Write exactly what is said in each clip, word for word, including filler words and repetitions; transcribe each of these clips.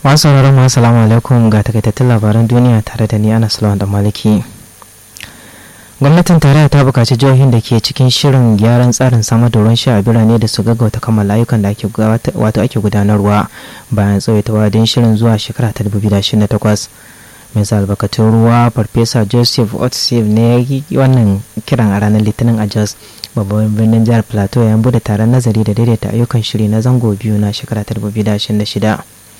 Masu sauraron mu assalamu alaikum ga takaitattun labaran duniya tare da ni Anas Lawan da Maliki. Gwamnatin tarayya ta buƙaci jihohin da ke cikin shirin gyaran tsarin samar da ruwan sha a birane da su gaggauta kammala ayyukan da ake wato ake gudanarwa bayan tsawaita wadin shirin zuwa shekara ta dubu biyu da ashirin da takwas. Minista albarkatun ruwa Farfesa Joseph Otsiev ne ya yi wannan kiran a ranar Litinin a Jos, babban birnin jihar Plateau, yayin bude taron nazari da daidaita ayyukan shiri na zango biyu na shekara ta dubu biyu da ashirin da shida.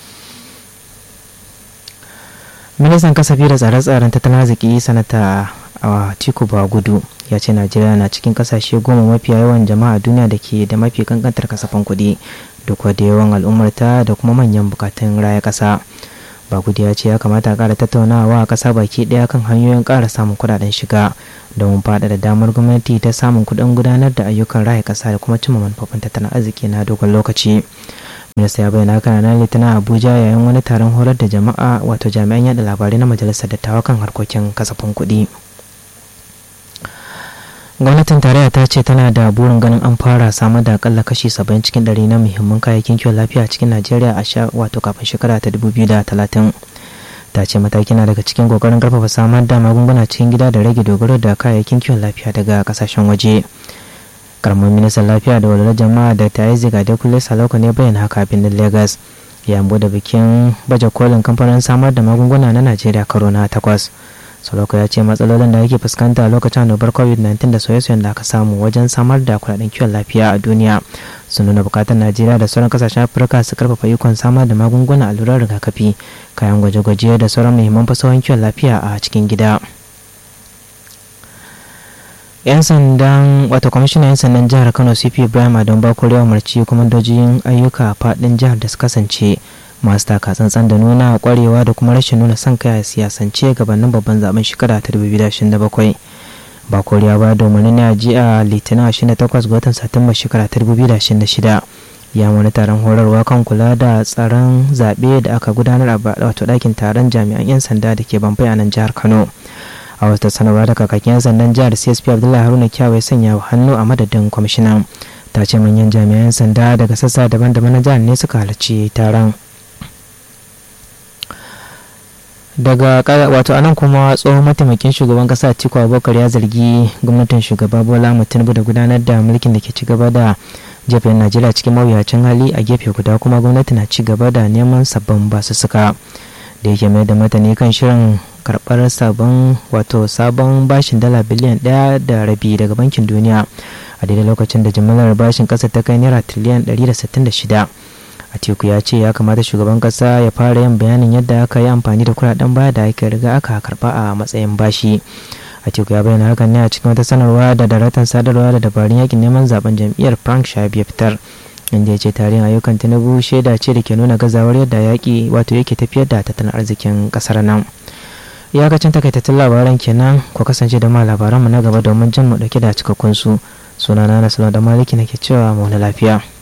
Ministan kasafi da tsare-tsaren tattalin arziki sanata Atiku Bagudu ya ce Najeriya na cikin kasashe goma mafiya yawan jama'a a duniya da ke da mafi kankantar kasafin kuɗi duk da yawan al'ummarta da kuma manyan bukatun raya ƙasa. Bagudu ya ce ya kamata a ƙara tattaunawa a ƙasa baki ɗaya kan hanyoyin ƙara samun kuɗaɗen shiga domin faɗaɗa damar gwamnati ta samun kuɗin gudanar da ayyukan raya ƙasa da kuma cimma manufofin tattalin arziki na dogon lokaci. Minista ya bayyana haka ranar Litinin Abuja yayin wani taron horar da jama'a wato jami'an yada labarai na majalisar dattawa kan harkokin kasafin kuɗi. Gwamnatin tarayya ta ce tana da burin ganin an fara samar da akalla kashi saba'in cikin ɗari na muhimman kayayyakin kiwon lafiya cikin Najeriya a sha wato kafin shekara ta dubu biyu da talatin. Ta ce mataki na daga cikin kokarin karfafa samar da magunguna cikin gida da rage dogaro da kayayyakin kiwon lafiya daga kasashen waje. Karamin ministan lafiya da walwalar jama'a da ta yi ziga da kulle salauka ne bayyana haka a birnin Lagos yayin bude bikin baje kolin kamfanin samar da magunguna na Najeriya karo na takwas. Salauka ya ce matsalolin da ake fuskanta a lokacin annobar covid nineteen da sauye-sauyen da aka samu wajen samar da kuɗaɗen kiwon lafiya a duniya sun nuna bukatar Najeriya da sauran kasashen Afirka su karfafa ikon samar da magunguna, allurar rigakafi, kayan gwaje-gwaje da sauran muhimman fasahohin kiwon lafiya a cikin gida. 'yan sandan wata kwamishinan 'yan sandan jihar Kano C P Ibrahim Adon Bakure ya umarci kwamandojin ayyuka faɗin jihar da su kasance masu taka tsantsan da nuna kwarewa da kuma rashin nuna son kai a siyasance gabanin babban zaben shekara ta dubu biyu da ashirin da bakwai. Bakure ya bayar da umarnin a jiya Litinin ashirin da takwas ga watan Satumba shekara ta dubu biyu da ashirin da shida. Ya wani taron horarwa kan kula da tsaron zaɓe da aka gudanar a wato ɗakin taron jami'an 'yan sanda da ke Bamfai a nan jihar Kano. A wata sanarwa da kakakin sandan jihar C S P Abdullahi Haruna Kyawai sanya hannu a madadin kwamishinan, ta ce manyan jami'an sanda daga sassa daban-daban na jihar ne suka halarci taron. Daga wato anan kuma tsohon mataimakin shugaban kasa Atiku Abubakar ya zargi gwamnatin shugaba Bola Ahmed Tinubu da gudanar da mulkin da ke ci gaba da jefa Najeriya cikin mawuyacin hali, a gefe guda kuma gwamnati na ci gaba da neman sabbin basussuka. Da yake mai da matane kan shirin karɓar sabon wato sabon bashin dala biliyan ɗaya da rabi daga bankin duniya a daidai lokacin da jimillar bashin ƙasa ta kai naira tiriliyan ɗari da sittin da shida. Atiku ya ce ya kamata shugaban ƙasa ya fara yin bayanin yadda aka yi amfani da kuɗaɗen baya da aka riga aka karɓa a matsayin bashi. Atiku ya bayyana hakan ne a cikin wata sanarwa da daraktan sadarwa da dabarun yakin neman zaben jam'iyyar Frank Shabi ya fitar, inda ya ce tarihin ayyukan Tinubu shaida ce da ke nuna gazawar yadda yaƙi wato yake tafiyar da tattalin arzikin ƙasar nan. Iyakacin takaitattun labaran kenan, ku kasance da ma labaranmu na gaba domin jin mu dauke da cikakkun su. Sunana Nasu da Maliki nake cewa mu na lafiya.